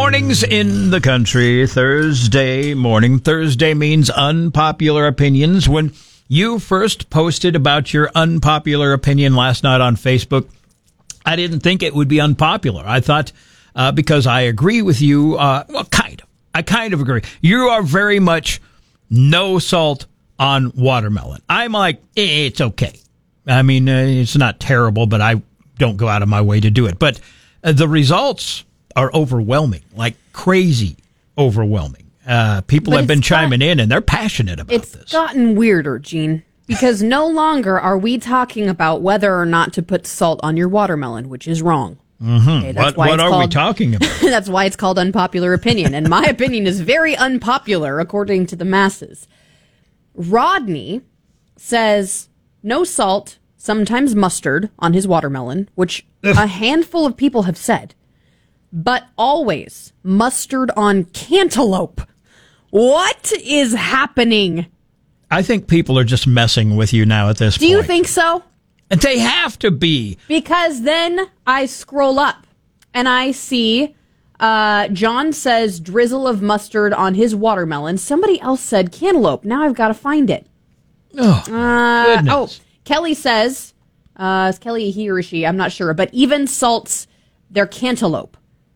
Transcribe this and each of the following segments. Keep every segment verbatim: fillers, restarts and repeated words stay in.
Mornings in the country, Thursday morning. Thursday means unpopular opinions. When you first posted about your unpopular opinion last night on Facebook, I didn't think it would be unpopular. I thought, uh, because I agree with you, uh, well, kind of. I kind of agree. You are very much no salt on watermelon. I'm like, eh, it's okay. I mean, uh, it's not terrible, but I don't go out of my way to do it. But uh, the results are overwhelming, like crazy overwhelming. Uh, people but have been chiming got, in, and they're passionate about it's this. It's gotten weirder, Gene, because no longer are we talking about whether or not to put salt on your watermelon, which is wrong. Mm-hmm. Okay, that's what why what it's are called, we talking about? That's why it's called unpopular opinion, and my opinion is very unpopular according to the masses. Rodney says no salt, sometimes mustard, on his watermelon, which a handful of people have said. But always mustard on cantaloupe. What is happening? I think people are just messing with you now at this Do point. Do you think so? And they have to be. Because then I scroll up and I see uh, John says drizzle of mustard on his watermelon. Somebody else said cantaloupe. Now I've got to find it. Oh, uh, goodness. Oh, Kelly says, uh, is Kelly he or she? I'm not sure. But even salts their cantaloupe.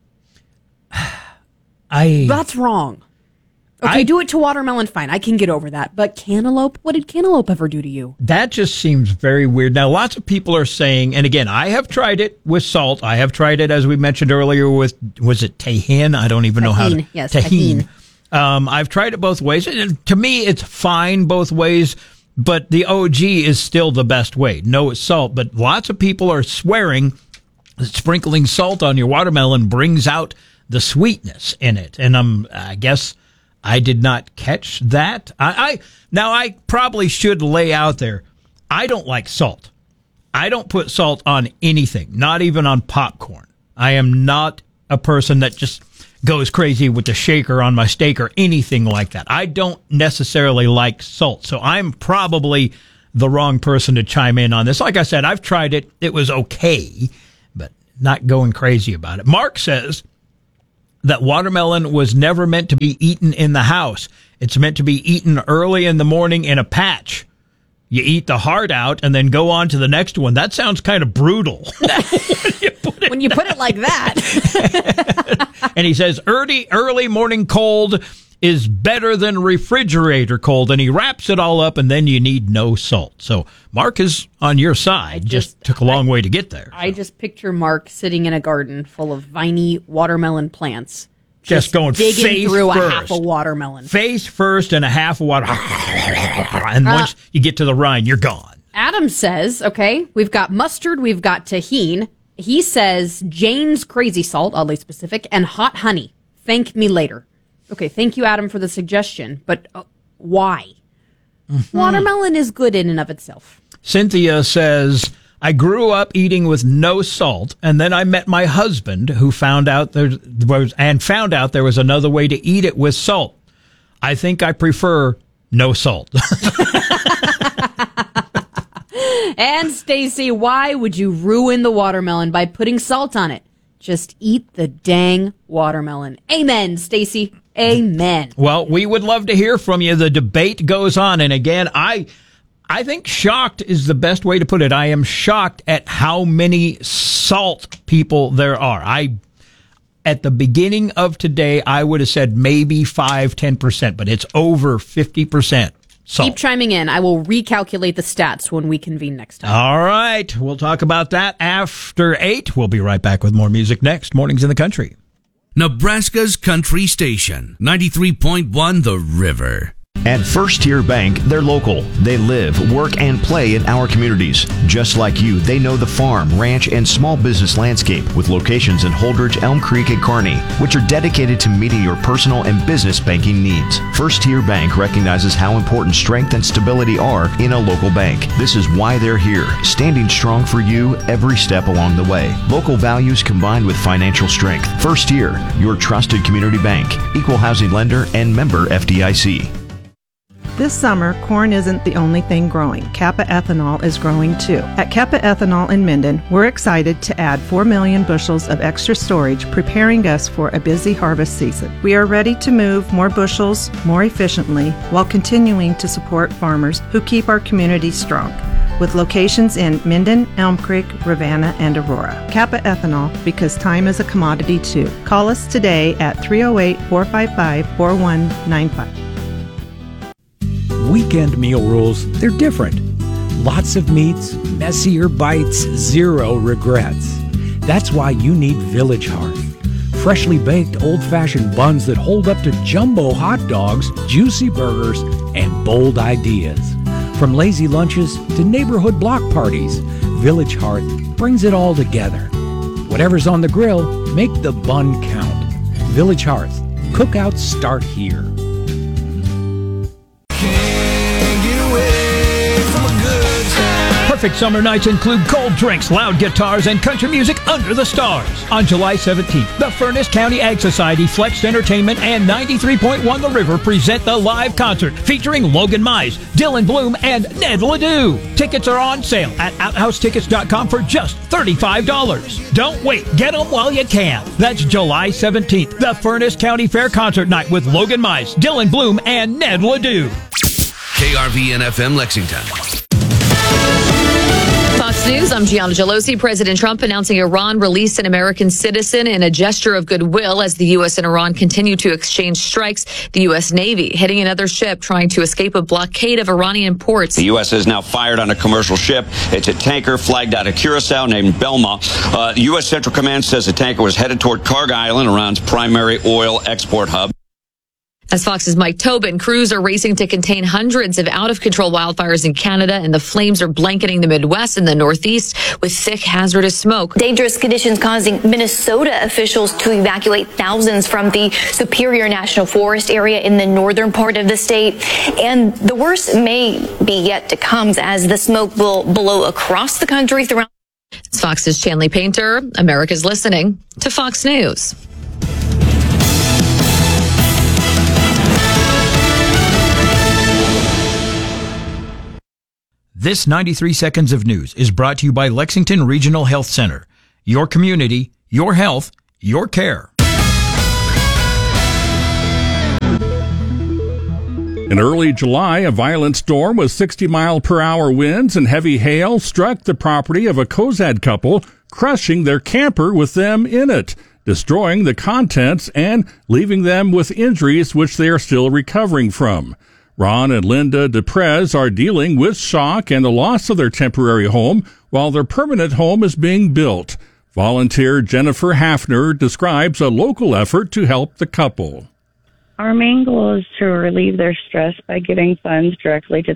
I That's wrong. Okay, I, do it to watermelon, fine. I can get over that. But cantaloupe? What did cantaloupe ever do to you? That just seems very weird. Now, lots of people are saying, and again, I have tried it with salt. I have tried it, as we mentioned earlier, with, was it Tajín? I don't even Tajín, know how to. yes, Tajín. Tajín. Um, I've tried it both ways. And to me, it's fine both ways, but the O G is still the best way. No salt, but lots of people are swearing that sprinkling salt on your watermelon brings out the sweetness in it. And um, I guess I did not catch that. I, I now I probably should lay out there. I don't like salt. I don't put salt on anything, not even on popcorn. I am not a person that just goes crazy with the shaker on my steak or anything like that. I don't necessarily like salt, so I'm probably the wrong person to chime in on this. Like I said, I've tried it. It was okay, but not going crazy about it. Mark says that watermelon was never meant to be eaten in the house. It's meant to be eaten early in the morning in a patch. You eat the heart out and then go on to the next one. That sounds kind of brutal. when you put it, when you put it like that. And he says early, early morning cold is better than refrigerator cold. And he wraps it all up, and then you need no salt. So Mark is on your side. Just, just took a long I, way to get there. I so. just picture Mark sitting in a garden full of viney watermelon plants. Just, just going digging face through first. a half a watermelon. Face first and a half a water. And uh, once you get to the rind, you're gone. Adam says, okay, we've got mustard, we've got tahini. He says Jane's crazy salt, oddly specific, and hot honey. Thank me later. Okay, thank you, Adam, for the suggestion, but uh, why? Mm-hmm. Watermelon is good in and of itself. Cynthia says, I grew up eating with no salt, and then I met my husband who found out there was, and found out there was another way to eat it with salt. I think I prefer no salt. And Stacy, why would you ruin the watermelon by putting salt on it? Just eat the dang watermelon. Amen, Stacy. Amen. Well, we would love to hear from you. The debate goes on. And again, I I think shocked is the best way to put it. I am shocked at how many salt people there are. I at the beginning of today, I would have said maybe five, ten percent, but it's over fifty percent salt. Keep chiming in. I will recalculate the stats when we convene next time. All right. We'll talk about that after eight. We'll be right back with more music next. Mornings in the Country. Nebraska's country station, ninety-three point one The River. At First Tier Bank, they're local. They live, work, and play in our communities. Just like you, they know the farm, ranch, and small business landscape with locations in Holdridge, Elm Creek, and Kearney, which are dedicated to meeting your personal and business banking needs. First Tier Bank recognizes how important strength and stability are in a local bank. This is why they're here, standing strong for you every step along the way. Local values combined with financial strength. First Tier, your trusted community bank, equal housing lender, and member F D I C. This summer, corn isn't the only thing growing. Kappa Ethanol is growing too. At Kappa Ethanol in Minden, we're excited to add four million bushels of extra storage, preparing us for a busy harvest season. We are ready to move more bushels more efficiently while continuing to support farmers who keep our community strong. With locations in Minden, Elm Creek, Ravenna, and Aurora. Kappa Ethanol, because time is a commodity too. Call us today at three oh eight, four five five, four one nine five. Weekend meal rules, they're different. Lots of meats, messier bites, zero regrets. That's why you need Village Hearth. Freshly baked old-fashioned buns that hold up to jumbo hot dogs, juicy burgers, and bold ideas. From lazy lunches to neighborhood block parties, Village Hearth brings it all together. Whatever's on the grill, make the bun count. Village Hearth. Cookouts start here. Perfect summer nights include cold drinks, loud guitars, and country music under the stars. On July seventeenth, the Furnace County Ag Society, Flex Entertainment, and ninety-three point one The River present the live concert featuring Logan Mize, Dylan Bloom, and Ned Ledoux. Tickets are on sale at outhouse tickets dot com for just thirty-five dollars. Don't wait. Get them while you can. That's July seventeenth, the Furnace County Fair Concert Night with Logan Mize, Dylan Bloom, and Ned Ledoux. K R V N F M Lexington. Fox News, I'm Gianna Gelosi. President Trump announcing Iran released an American citizen in a gesture of goodwill as the U S and Iran continue to exchange strikes. The U S Navy hitting another ship trying to escape a blockade of Iranian ports. The U S has now fired on a commercial ship. It's a tanker flagged out of Curacao named Belma. Uh, U S Central Command says the tanker was headed toward Karg Island, Iran's primary oil export hub. As Fox's Mike Tobin, crews are racing to contain hundreds of out-of-control wildfires in Canada, and the flames are blanketing the Midwest and the Northeast with thick, hazardous smoke. Dangerous conditions causing Minnesota officials to evacuate thousands from the Superior National Forest area in the northern part of the state. And the worst may be yet to come as the smoke will blow across the country throughout. It's Fox's Chanley Painter. America's listening to Fox News. This ninety-three seconds of news is brought to you by Lexington Regional Health Center. Your community, your health, your care. In early July, a violent storm with sixty mile per hour winds and heavy hail struck the property of a Cozad couple, crushing their camper with them in it, destroying the contents and leaving them with injuries which they are still recovering from. Ron and Linda DePrez are dealing with shock and the loss of their temporary home while their permanent home is being built. Volunteer Jennifer Hafner describes a local effort to help the couple. Our main goal is to relieve their stress by giving funds directly to